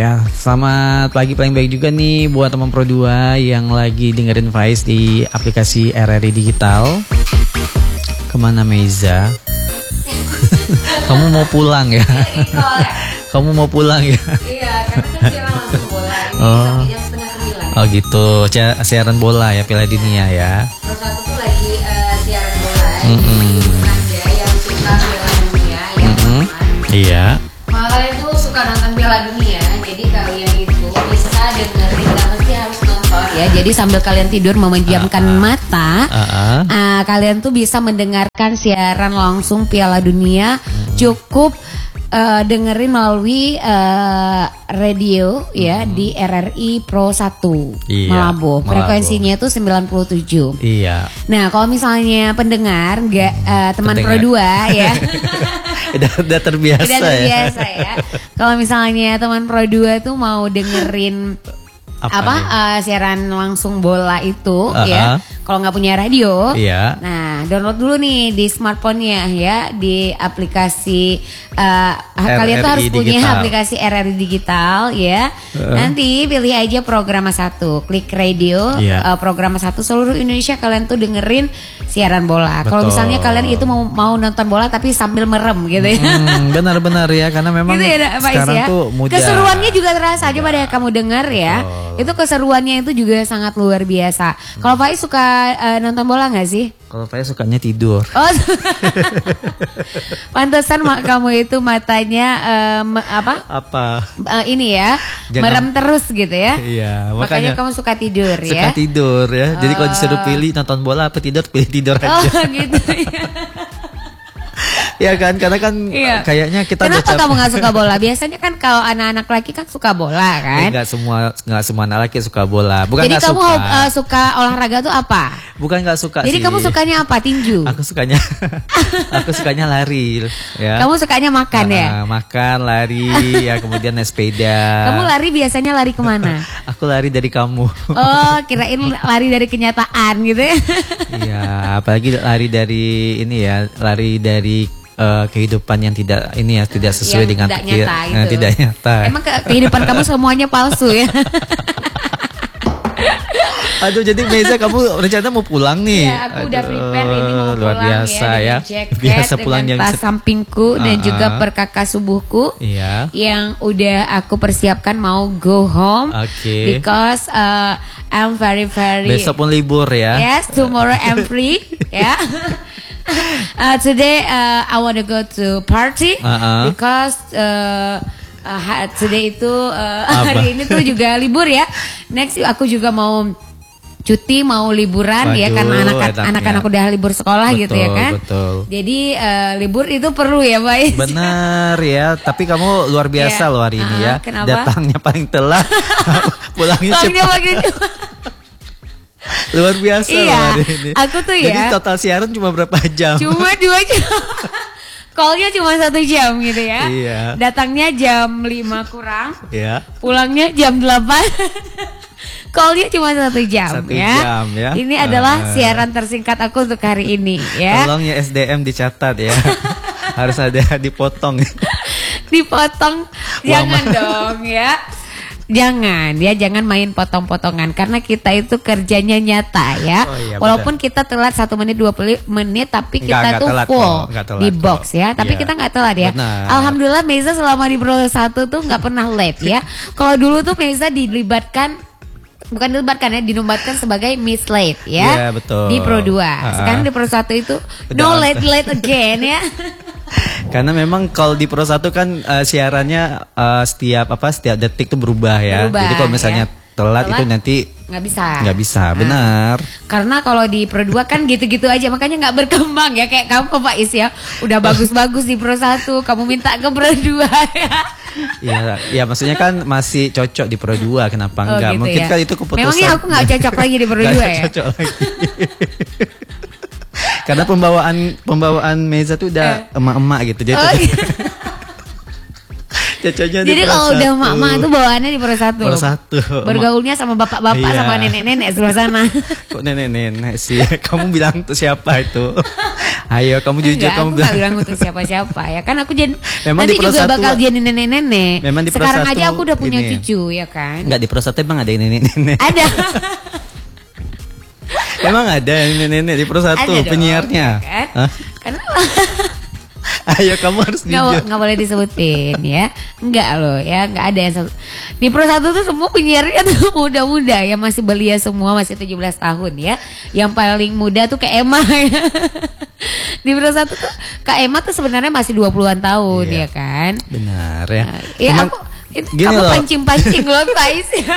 Ya, selamat pagi paling baik juga nih buat teman Pro 2 yang lagi dengerin Faiz di aplikasi RRI Digital. Kemana Meiza? Kamu mau pulang ya? Kamu mau pulang ya? Iya, karena kan siaran langsung bola ini sampai jam 8:30. Oh gitu, siaran bola ya, Piala Dunia ya. Pro 1 tuh lagi siaran bola. Aja yang suka Piala Dunia yang Iya. kalian tuh suka nonton Piala Dunia, jadi kalian itu bisa dengerin, gak mesti harus nonton ya. Jadi sambil kalian tidur memejamkan mata, kalian tuh bisa mendengarkan siaran langsung Piala Dunia. Cukup dengerin melalui radio ya di RRI Pro 1 Malabo. Frekuensinya itu 97. Iya. Nah, kalau misalnya pendengar teman Pro 2 ya. udah terbiasa ya. Kalau misalnya teman Pro 2 tuh mau dengerin siaran langsung bola itu ya. Kalau nggak punya radio, nah download dulu nih di smartphone-nya ya, di aplikasi kalian tuh harus punya aplikasi RRI Digital ya. Nanti pilih aja program 1, klik radio, program 1 seluruh Indonesia, kalian tuh dengerin siaran bola. Kalau misalnya kalian itu mau nonton bola tapi sambil merem gitu ya. Benar-benar ya, karena memang gitu ya, sekarang tuh mudah. Keseruannya juga terasa aja pada kamu dengar ya. Itu keseruannya itu juga sangat luar biasa. Kalau Faiz suka nonton bola nggak sih? Kalau Faiz sukanya tidur. Oh, pantesan kamu itu matanya ini ya, merem terus gitu ya. Iya, makanya kamu suka tidur ya. Suka tidur ya. Jadi kalau disuruh pilih nonton bola apa tidur, pilih tidur aja. Oh gitu ya. Ya kan, karena kan kayaknya kita. Kenapa kamu nggak suka bola? Biasanya kan kalau anak-anak laki kan suka bola kan? Nggak semua anak laki suka bola. Bukan. Jadi kamu suka olahraga tuh apa? Bukan nggak suka. Jadi kamu sukanya apa? Tinju? Aku sukanya lari. Ya. Kamu sukanya makan ya? Makan, lari, ya kemudian naik sepeda. Kamu lari biasanya lari kemana? Aku lari dari kamu. Oh, kirain lari dari kenyataan gitu ya? Iya, apalagi lari dari lari dari kehidupan yang tidak sesuai dengan tidak nyata. Emang kehidupan kamu semuanya palsu ya? Aduh, jadi Meiza kamu rencana mau pulang nih? Ya, aku udah prepare ini mau luar pulang biasa ya. Biasa pulang dengan tas sampingku dan juga perkakas subuhku yang udah aku persiapkan mau go home. Because I'm very. Besok pun libur ya? Yes, tomorrow I'm free ya. Today I want to go to party because today itu hari ini tuh juga libur ya. Next aku juga mau cuti, mau liburan. Waduh, ya karena anak-anak udah libur sekolah gitu ya kan. Betul. Jadi libur itu perlu ya Pak. Benar ya, tapi kamu luar biasa loh hari ini ya. Kenapa? Datangnya paling telat, pulangnya cepat. Luar biasa loh hari ini. Aku tuh Jadi total siaran cuma berapa jam? Cuma 2 jam. Callnya cuma 1 jam gitu ya. Iya. Datangnya jam 5 kurang. Iya. Pulangnya jam 8. Callnya cuma 1 jam. 1 jam ya. Ini adalah siaran tersingkat aku untuk hari ini ya. Tolong ya SDM dicatat ya. Harus ada dipotong. Dipotong. Jangan dong ya. Jangan main potong-potongan karena kita itu kerjanya nyata ya. Walaupun kita telat 1 menit 20 menit tapi kita tuh full di box ya. Tapi kita nggak telat ya. Alhamdulillah Meiza selama di Pro 1 tuh nggak pernah late ya. Kalau dulu tuh Meiza dinobatkan sebagai Miss Late ya. Betul. Di Pro 2. Sekarang di Pro 1 itu no late again ya. Karena memang kalau di Pro 1 kan siarannya setiap detik tuh berubah ya. Jadi kalau misalnya telat itu nanti nggak bisa, benar. Karena kalau di Pro 2 kan gitu-gitu aja, makanya nggak berkembang ya. Kayak kamu Pak Is ya, udah bagus-bagus di Pro 1, kamu minta ke Pro 2 ya. Ya maksudnya kan masih cocok di Pro 2, kenapa enggak? Gitu mungkin ya. kan itu keputusan. Memangnya aku nggak cocok lagi di Pro 2 ya? Cocok lagi. Karena pembawaan Meiza tuh udah emak-emak gitu. Jadi kalau udah emak-emak itu bawaannya di Pro 1. Pro 1. Bergaulnya sama bapak-bapak sama nenek-nenek sebelah sana. Kok nenek-nenek sih? Kamu bilang tuh siapa itu? Ayo kamu jujur, kamu bilang untuk siapa-siapa ya kan, aku nanti juga bakal jadi nenek-nenek. Sekarang aja aku udah punya cucu ya kan. Enggak, di Pro 1 emang ada nenek-nenek. Ada. Emang ada nenek-nenek di Pro 1 penyiarnya. Kan? Karena ayo kamu harus jujur. Nggak boleh disebutin ya. Enggak loh ya, nggak ada yang di Pro 1 tuh semua penyiarnya tuh muda-muda ya, masih belia semua, masih 17 tahun ya. Yang paling muda tuh Kak Emma ya. Di Pro 1 tuh Kak Emma tuh sebenarnya masih 20-an tahun ya kan. Benar ya. Ya aku kamu pancing-pancing loh Faiz ya.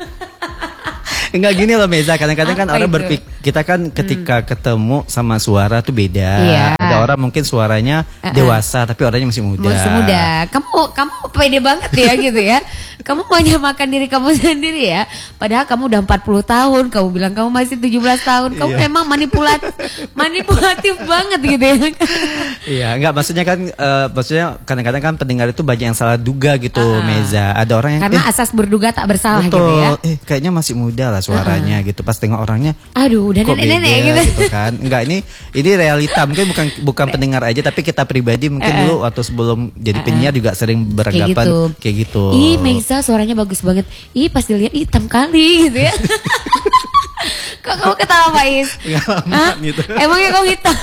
Enggak gini loh Meza, kadang-kadang kan orang berpikir, kita kan ketika ketemu sama suara tuh beda. Ada orang mungkin suaranya dewasa tapi orangnya masih muda. Masih muda. Kamu pede banget ya gitu ya. Kamu mau nyamakan diri kamu sendiri ya. Padahal kamu udah 40 tahun, kamu bilang kamu masih 17 tahun. Kamu memang manipulatif banget gitu ya. Iya, enggak maksudnya kan kadang-kadang kan pendengar itu banyak yang salah duga gitu Meza. Ada orang yang karena asas berduga tak bersalah betul, gitu ya. Kayaknya masih muda lah suaranya gitu. Pas tengok orangnya, aduh udah nenek-nenek gitu kan. Enggak, ini realita. Mungkin bukan pendengar aja, tapi kita pribadi mungkin dulu waktu sebelum jadi penyiar juga sering beranggapan kayak gitu. Ih, Meza suaranya bagus banget. Ih, pas dilihat hitam kali gitu ya. Kok kamu ketawa Faiz? Gitu. Emangnya kamu hitam?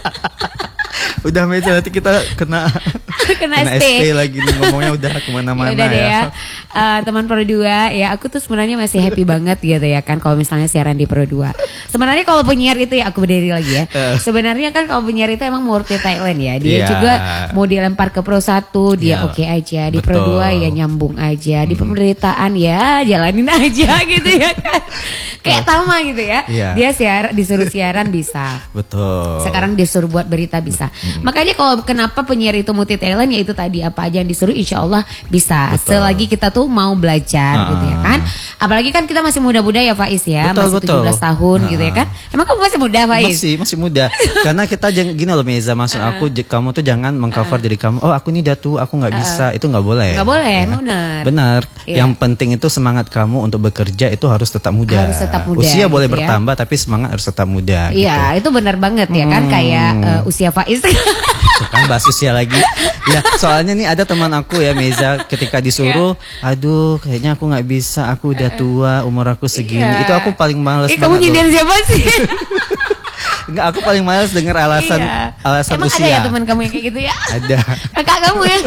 Udah Meza, nanti kita kena ST lagi nih, ngomongnya udah kemana-mana ya. Udah deh ya. Teman Pro 2 ya, aku tuh sebenarnya masih happy banget gitu ya kan kalau misalnya siaran di Pro 2. Sebenarnya kalau penyiar itu ya, aku berdiri lagi ya. Sebenarnya kan kalau penyiar itu emang multi talent ya. Dia juga mau dilempar ke Pro 1 dia oke aja, di Pro 2 ya nyambung aja, di pemberitaan ya jalanin aja gitu ya kan. Kayak Tama gitu ya. Dia disuruh siaran bisa. Betul. Sekarang disuruh buat berita bisa. Makanya kalau kenapa penyiar itu multi talent ya itu tadi, apa aja yang disuruh insya Allah bisa. Betul. Selagi kita tuh mau belajar gitu ya kan. Apalagi kan kita masih muda-muda ya Faiz ya. Betul, masih 17 tahun gitu ya kan. Emang kamu masih muda Faiz? Masih muda. Karena kita gini loh Meza, maksud aku kamu tuh jangan mengcover diri kamu. Oh aku nih datu, aku gak bisa. Itu gak boleh. Gak boleh, benar. Yang penting itu semangat kamu untuk bekerja itu harus tetap muda. Usia boleh bertambah tapi semangat harus tetap muda. Iya gitu. Itu benar banget ya kan. Kayak usia Faiz. Kan bahas usia lagi. Ya soalnya nih ada teman aku ya Meza, ketika disuruh aduh kayaknya aku gak bisa, aku udah tua, umur aku segini. Itu aku paling males banget. Kamu nyindir siapa sih? Enggak, aku paling males denger alasan Emang usia. Ada ya teman kamu yang kayak gitu ya? Ada. Kakak kamu ya?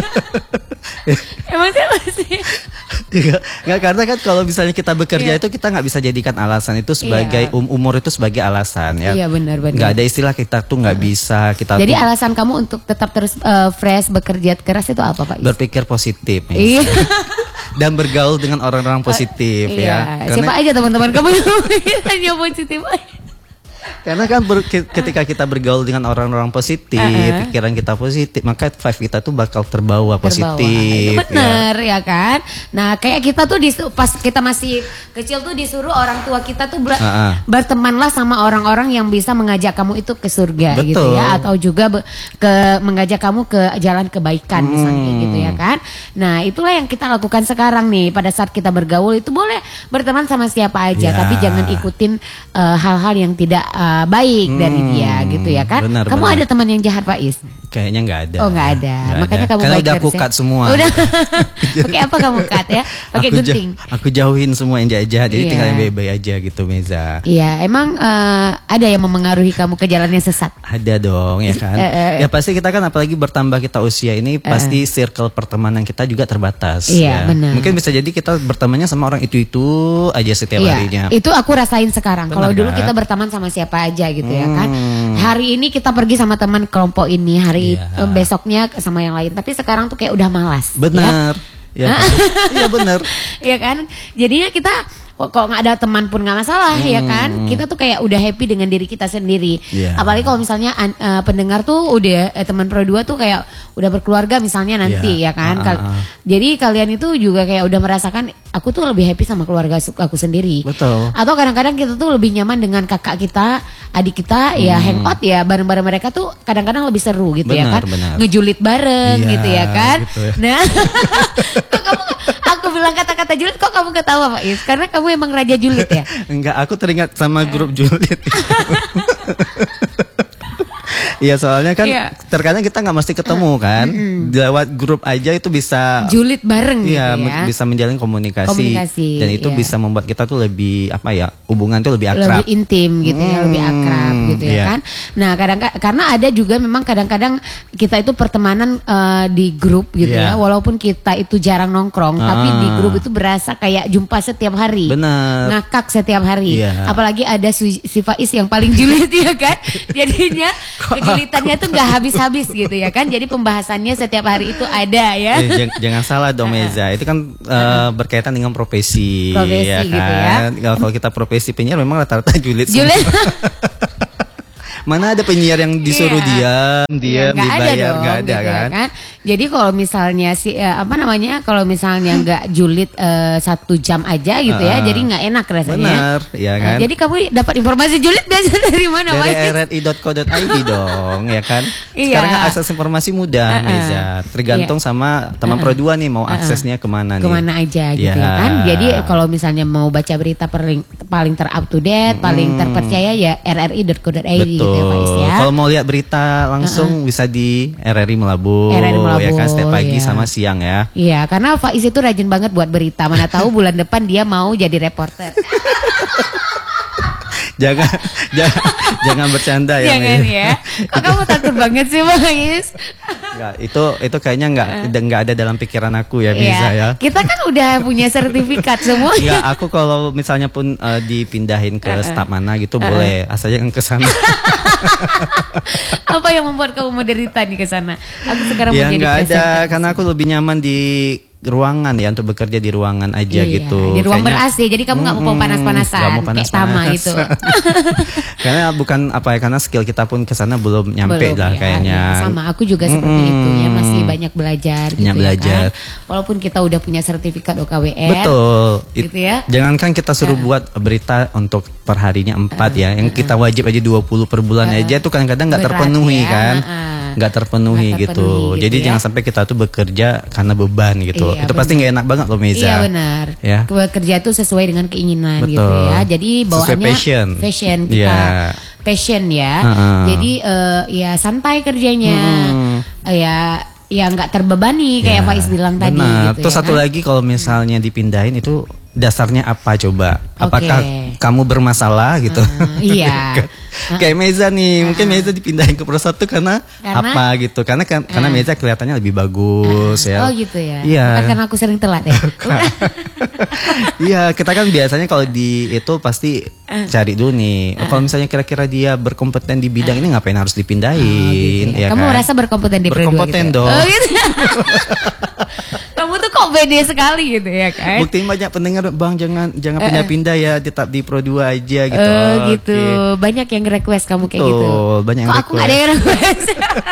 Emang siapa sih? Enggak, karena kan kalau misalnya kita bekerja itu kita nggak bisa jadikan alasan itu sebagai umur itu sebagai alasan ya. Iya benar. Nggak ada istilah kita tuh nggak bisa kita. Jadi alasan kamu untuk tetap terus fresh bekerja keras itu apa Pak? Berpikir positif. Iya. Dan bergaul dengan orang-orang positif ya. Siapa aja teman-teman kamu yang hanya positif aja. Karena kan ketika kita bergaul dengan orang-orang positif, pikiran kita positif, maka vibe kita tuh bakal terbawa positif. Bener ya kan. Nah kayak kita tuh pas kita masih kecil tuh disuruh orang tua kita tuh bertemanlah sama orang-orang yang bisa mengajak kamu itu ke surga. Betul. Gitu ya. Atau juga mengajak kamu ke jalan kebaikan misalnya gitu ya kan. Nah itulah yang kita lakukan sekarang nih. Pada saat kita bergaul itu boleh berteman sama siapa aja, tapi jangan ikutin hal-hal yang tidak baik dari dia gitu ya kan. Kamu ada teman yang jahat Faiz? Kayaknya nggak ada. Oh nggak ada. Makanya kamu karena udah aku cut semua. Udah. Pakai apa kamu cut ya? Pakai gunting. Aku jauhin semua yang jahat. Jadi tinggal yang baik-baik aja gitu Meza. Iya, emang ada yang memengaruhi kamu ke jalan yang sesat? Ada dong ya kan. Ya pasti kita kan apalagi bertambah kita usia ini pasti circle pertemanan kita juga terbatas. Iya benar. Mungkin bisa jadi kita bertemannya sama orang itu aja setiap harinya. Itu aku rasain sekarang. Kalau dulu kita berteman sama siapa aja gitu ya kan. Hari ini kita pergi sama teman kelompok ini, hari besoknya sama yang lain. Tapi sekarang tuh kayak udah malas. Benar. Ya. Iya benar. Iya kan. Jadinya kita kok nggak ada teman pun nggak masalah ya kan. Kita tuh kayak udah happy dengan diri kita sendiri. Apalagi kalau misalnya pendengar tuh udah teman Pro 2 tuh kayak udah berkeluarga misalnya nanti ya kan. Jadi kalian itu juga kayak udah merasakan aku tuh lebih happy sama keluarga aku sendiri. Betul. Atau kadang-kadang kita tuh lebih nyaman dengan kakak kita, adik kita ya hangout ya bareng-bareng mereka tuh kadang-kadang lebih seru gitu ya kan. Ngejulit bareng gitu ya kan. Gitu ya. Nah, kok kamu aku bilang kata-kata julid kok kamu ketawa Pak Is? Karena kamu emang raja julid ya? Enggak, aku teringat sama grup julid. Iya soalnya kan terkadang kita nggak mesti ketemu kan, lewat grup aja itu bisa julid bareng gitu ya. Bisa menjalin komunikasi dan itu bisa membuat kita tuh lebih hubungan tuh lebih akrab, lebih intim gitu ya, lebih akrab gitu ya kan. Nah karena ada juga memang kadang-kadang kita itu pertemanan di grup gitu ya, walaupun kita itu jarang nongkrong, tapi di grup itu berasa kayak jumpa setiap hari. Benar. Ngakak setiap hari. Apalagi ada si Faiz yang paling julid ya kan. Jadinya kejulitannya tuh nggak habis-habis gitu ya kan. Jadi pembahasannya setiap hari itu ada ya. Jangan salah dong Meza. Itu kan berkaitan dengan profesi ya gitu kan. Kalau kita profesi penyiar memang rata-rata julid. Mana ada penyiar yang disuruh diam dibayar, nggak ada gitu kan? Ya. Jadi kalau misalnya kalau misalnya nggak julid 1 jam aja gitu ya, jadi nggak enak rasanya. Benar, ya kan? Jadi kamu dapat informasi julid biasa dari mana? Dari rri.co.id dong, ya kan? Sekarang akses informasi mudah, Meza. Tergantung sama teman Pro 2 nih mau aksesnya kemana nih? Kemana aja gitu ya kan? Jadi kalau misalnya mau baca berita paling ter-up to date, paling terpercaya ya rri.co.id. Gitu. Ya. Kalau mau lihat berita langsung bisa di RRI Melabur, ya kan setiap pagi sama siang ya. Iya, karena Faiz itu rajin banget buat berita. Mana tahu bulan depan dia mau jadi reporter. jangan bercanda ya. Jangan ya. Kok kamu takut banget sih Faiz? Enggak, itu kayaknya enggak ada dalam pikiran aku ya bisa ya. Kita kan udah punya sertifikat semua. Enggak, aku kalau misalnya pun dipindahin ke staf mana gitu boleh, asal jangan ke sana. Apa yang membuat kamu menderita nih ke sana? Aku sekarang mau jadi enggak ada, karena aku lebih nyaman di ruangan ya, untuk bekerja di ruangan aja gitu. Di ruang ber-AC, jadi kamu nggak mau panas-panasan, nggak mau panas-panasan gitu. Karena bukan karena skill kita pun kesana belum nyampe lah kayaknya. Sama aku juga seperti itu ya, masih banyak belajar. Belajar. Kan? Walaupun kita udah punya sertifikat OKWR. Betul. Gitu ya. Jangankan kita suruh buat berita untuk perharinya 4 ya, yang kita wajib aja 20 per bulan aja tuh kadang-kadang nggak terpenuhi kan. Nggak terpenuhi gitu. Jadi jangan sampai kita tuh bekerja karena beban gitu. Itu pasti nggak enak banget loh Meza. Iya benar. Ya. Bekerja itu sesuai dengan keinginan gitu ya. Jadi bawaannya fashion kita. Passion ya. Jadi ya santai kerjanya. Ya nggak terbebani kayak Faiz bilang tadi gitu. Terus satu lagi kalau misalnya dipindahin itu dasarnya apa coba? Apakah kamu bermasalah gitu? Iya. Kayak Meza nih, mungkin Meza dipindahin ke Pro 1 karena apa gitu? Karena Meza kelihatannya lebih bagus ya. Oh gitu ya. Iya. Bukan karena aku sering telat ya. Iya, kita kan biasanya kalau di itu pasti cari dulu nih. Kalau misalnya kira-kira dia berkompeten di bidang ini ngapain harus dipindahin? Gitu ya. Kamu merasa berkompeten di Pro 2 berkompeten gitu? dong. Oh gitu. Kamu tuh kok beda sekali gitu ya kan? Buktiin banyak pendengar, Bang jangan pindah-pindah ya, tetap di Pro 2 aja gitu. Gitu. Banyak yang request kamu kayak gitu. Banyak yang request. Aku gak ada yang request.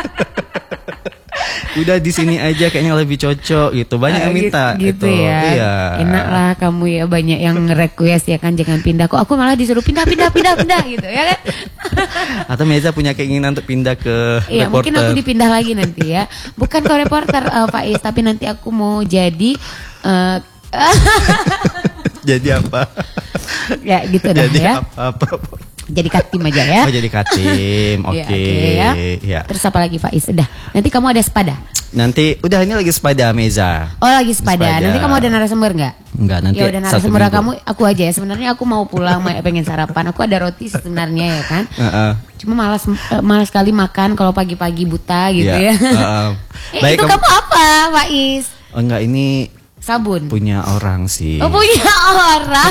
Udah di sini aja kayaknya lebih cocok gitu. Banyak yang minta gitu ya. Iya. Enak lah kamu ya, banyak yang request ya kan, jangan pindah. Kok aku malah disuruh pindah gitu ya kan? Atau Meza punya keinginan untuk pindah ke reporter. Mungkin aku dipindah lagi nanti ya. Bukan ke reporter Faiz, tapi nanti aku mau jadi jadi apa? Ya gitu dah jadi ya. Apa? Jadi katim aja ya. Oh jadi katim, oke. Ya. Terus apa lagi Faiz? Udah. Nanti kamu ada sepada? Nanti udah ini lagi sepada Meza. Oh lagi sepada. Nanti kamu ada narasumber nggak? Enggak, nanti. Ya udah narasumber kamu aku aja ya. Sebenarnya aku mau pulang pengen sarapan. Aku ada roti sebenarnya ya kan. Cuma malas sekali makan kalau pagi-pagi buta gitu ya. Baik, itu kamu apa Faiz? Oh enggak, ini sabun. Punya orang sih. Oh punya orang.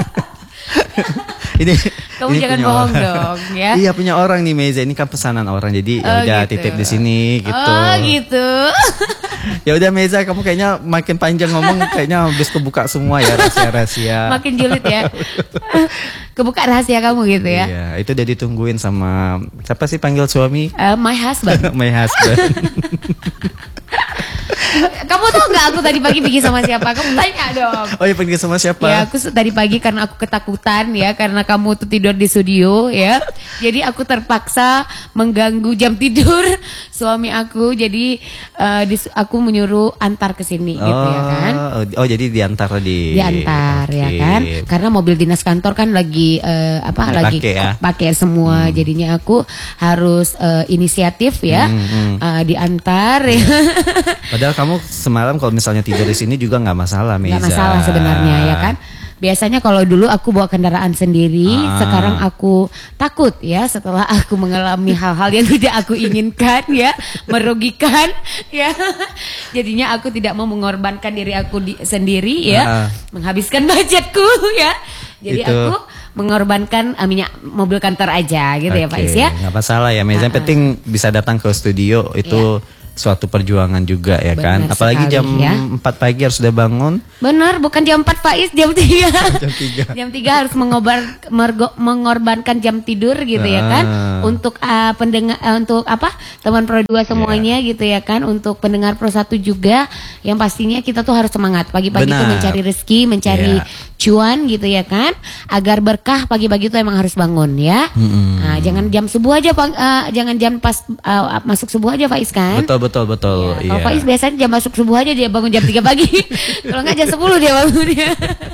Ini kamu jangan bohong dong ya. Iya punya orang nih Meza, ini kan pesanan orang, jadi udah gitu. Titip di sini gitu. Oh gitu. Ya udah Meza, kamu kayaknya makin panjang ngomong, kayaknya habis kebuka semua ya rahasia-rahasia. Makin julid ya. Kebuka rahasia kamu gitu ya. Iya, itu udah ditungguin sama siapa sih panggil suami? My husband. My husband. Kamu tahu nggak aku tadi pagi pergi sama siapa? Kamu tanya dong. Oh ya, pergi sama siapa? Ya aku tadi pagi karena aku ketakutan ya, karena kamu tuh tidur di studio ya. Jadi aku terpaksa mengganggu jam tidur suami aku. Jadi aku menyuruh antar ke sini gitu ya kan. Oh jadi diantar diantar ya kan. Karena mobil dinas kantor kan lagi lagi pakai semua. Jadinya aku harus inisiatif ya. Diantar ya. Padahal kamu semalam kalau misalnya tidur di sini juga nggak masalah, Meiza. Nggak masalah sebenarnya ya kan. Biasanya kalau dulu aku bawa kendaraan sendiri, sekarang aku takut ya setelah aku mengalami hal-hal yang tidak aku inginkan ya, merugikan ya. Jadinya aku tidak mau mengorbankan diri aku sendiri ya, menghabiskan budgetku ya. Jadi aku mengorbankan minyak mobil kantor aja gitu ya Pak Is ya. Nggak masalah ya, Meiza. Yang penting bisa datang ke studio itu. Suatu perjuangan juga ya. Benar kan. Apalagi sekali, jam 4 pagi harus sudah bangun. Benar, bukan jam 4 Faiz, jam 3. Jam 3 harus mengorbankan jam tidur gitu ya kan. Untuk pendengar untuk teman Pro 2 semuanya gitu ya kan. Untuk pendengar Pro 1 juga, yang pastinya kita tuh harus semangat pagi-pagi tuh mencari rezeki, mencari cuan gitu ya kan. Agar berkah pagi-pagi tuh emang harus bangun ya. Nah, jangan jam subuh aja jangan jam pas masuk subuh aja Faiz kan. Betul. Ya, kalau Faiz biasanya jam masuk subuh aja dia bangun jam 3 pagi. Kalau enggak jam 10 dia bangun ya.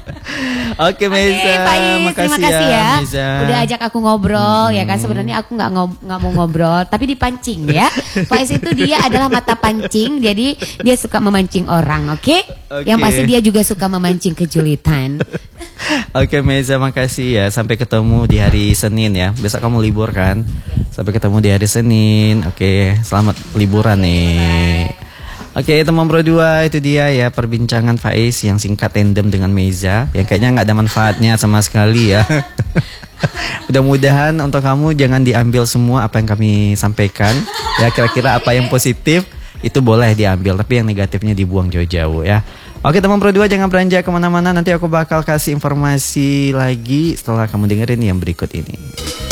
Oke Meiza, Faiz, terima kasih ya. Meiza. Udah ajak aku ngobrol ya kan. Sebenarnya aku nggak mau ngobrol, tapi dipancing ya. Faiz itu dia adalah mata pancing, jadi dia suka memancing orang, oke? Yang pasti dia juga suka memancing kejulitan. Oke Meiza, makasih ya. Sampai ketemu di hari Senin ya. Besok kamu libur kan? Sampai ketemu di hari Senin. Oke, selamat liburan nih. Oke, teman Pro 2, itu dia ya perbincangan Faiz yang singkat random dengan Meiza, yang kayaknya nggak ada manfaatnya sama sekali ya. Mudah-mudahan untuk kamu jangan diambil semua apa yang kami sampaikan. Ya, kira-kira apa yang positif itu boleh diambil, tapi yang negatifnya dibuang jauh-jauh ya. Oke teman Pro 2, jangan beranjak kemana-mana. Nanti aku bakal kasih informasi lagi setelah kamu dengerin yang berikut ini.